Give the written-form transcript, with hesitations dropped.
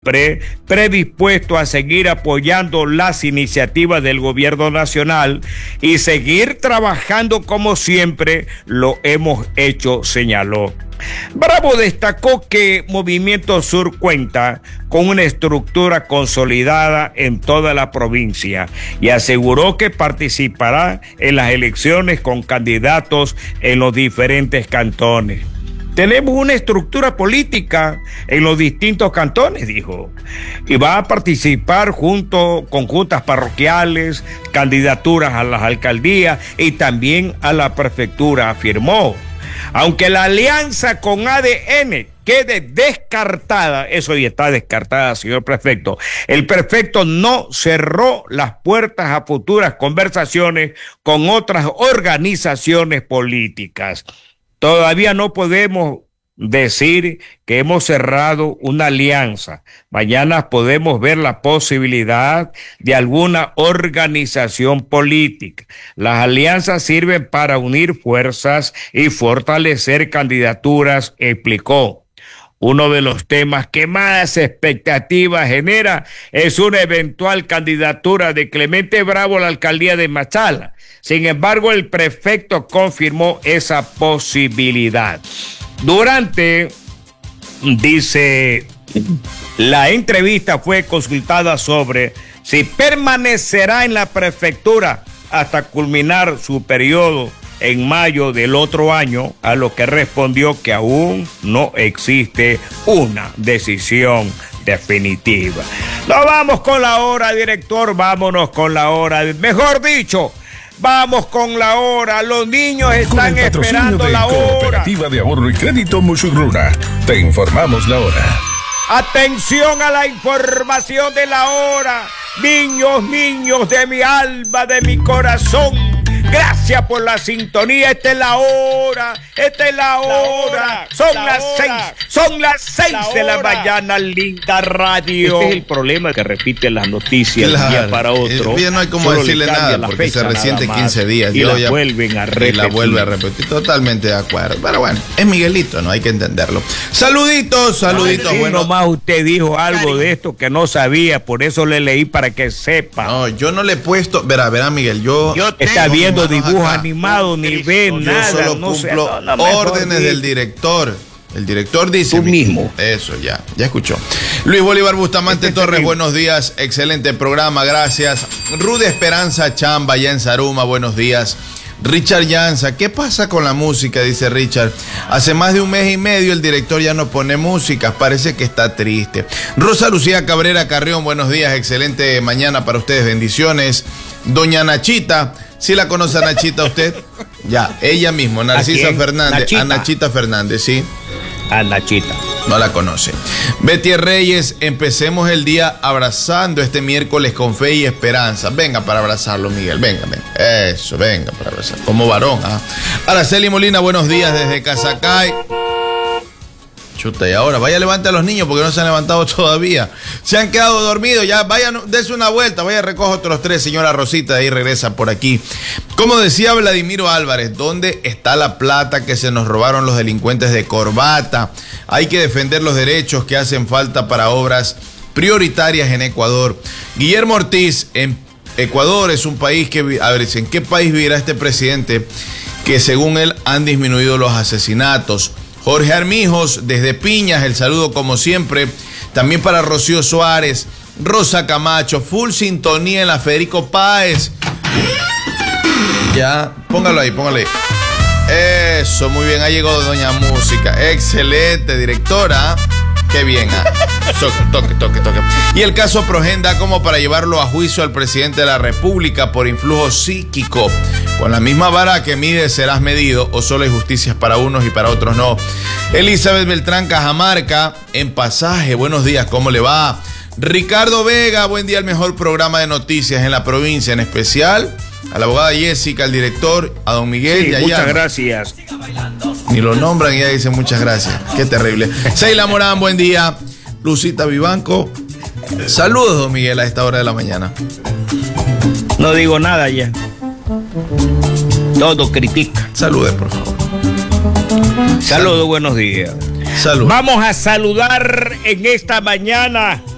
siempre predispuesto a seguir apoyando las iniciativas del gobierno nacional y seguir trabajando como siempre lo hemos hecho, señaló. Bravo destacó que Movimiento Sur cuenta con una estructura consolidada en toda la provincia y aseguró que participará en las elecciones con candidatos en los diferentes cantones. Tenemos una estructura política en los distintos cantones, dijo, y va a participar junto con juntas parroquiales, candidaturas a las alcaldías y también a la prefectura, afirmó. Aunque la alianza con ADN quede descartada, eso ya está descartada, señor prefecto, el prefecto no cerró las puertas a futuras conversaciones con otras organizaciones políticas. Todavía no podemos decir que hemos cerrado una alianza. Mañana podemos ver la posibilidad de alguna organización política. Las alianzas sirven para unir fuerzas y fortalecer candidaturas, explicó. Uno de los temas que más expectativas genera es una eventual candidatura de Clemente Bravo a la alcaldía de Machala. Sin embargo, el prefecto confirmó esa posibilidad. Durante, dice, la entrevista fue consultada sobre si permanecerá en la prefectura hasta culminar su periodo en mayo del otro año, a lo que respondió que aún no existe una decisión definitiva. No vamos con la hora, director, vámonos con la hora, mejor dicho, vamos con la hora. Los niños están esperando la hora. Cooperativa de Ahorro y Crédito Musurruna. Te informamos la hora. Atención a la información de la hora. Niños de mi alma, de mi corazón. Gracias por la sintonía. Esta es la hora. Son las 6 de la mañana, linda radio. Este es el problema, que repite las noticias de un día para otro. Ya no hay como decirle nada porque se resiente 15 días. Y la vuelven a repetir. Y la vuelve a repetir. Totalmente de acuerdo. Pero bueno, es Miguelito, ¿no? Hay que entenderlo. Saluditos. Bueno, nomás usted dijo algo de esto que no sabía, por eso le leí para que sepa. No, yo no le he puesto. Verá, Miguel, yo está viendo dibujos animados, ni ve nada. Yo solo cumplo órdenes del director. El director dice... Tú mismo. Eso, ya escuchó. Luis Bolívar Bustamante Torres, buenos días. Excelente programa, gracias. Rude Esperanza Chamba, ya en Zaruma, buenos días. Richard Llanza, ¿qué pasa con la música? Dice Richard. Hace más de un mes y medio el director ya no pone música, parece que está triste. Rosa Lucía Cabrera Carrión, buenos días, excelente mañana para ustedes, bendiciones. Doña Nachita, ¿sí la conoce a Nachita usted? Ya, ella misma, Narcisa Fernández. Nachita. A Nachita Fernández, sí. A Nachita. No la conoce. Betty Reyes, empecemos el día abrazando este miércoles con fe y esperanza. Venga para abrazarlo, Miguel. Venga. Eso, venga para abrazar. Como varón, ¿ah? Araceli Molina, buenos días desde Casacay. Chuta, y ahora, vaya, levante a los niños porque no se han levantado todavía. Se han quedado dormidos, ya vayan, dense una vuelta, vaya, recoja otros 3, señora Rosita, de ahí regresa por aquí. Como decía Vladimiro Álvarez, ¿dónde está la plata que se nos robaron los delincuentes de corbata? Hay que defender los derechos que hacen falta para obras prioritarias en Ecuador. Guillermo Ortiz, en Ecuador es un país que, a ver, ¿en qué país vivirá este presidente que según él han disminuido los asesinatos? Jorge Armijos, desde Piñas, el saludo como siempre. También para Rocío Suárez, Rosa Camacho, full sintonía en la Federico Páez. Ya, póngalo ahí. Eso, muy bien, ha llegado Doña Música. Excelente, directora. Qué bien, toque. Y el caso Progenda como para llevarlo a juicio al presidente de la República por influjo psíquico. Con la misma vara que mide serás medido, o solo hay justicias para unos y para otros no. Elizabeth Beltrán Cajamarca, en Pasaje, buenos días, ¿cómo le va? Ricardo Vega, buen día, el mejor programa de noticias en la provincia, en especial a la abogada Jessica, al director, a don Miguel. Sí, y allá. muchas gracias. Ni lo nombran y ya dicen muchas gracias. Qué terrible. Seila Morán, buen día. Lucita Vivanco. Saludos, don Miguel, a esta hora de la mañana. No digo nada ya. Todo critica. Salude, por favor. Saludos, buenos días. Saludos. Vamos a saludar en esta mañana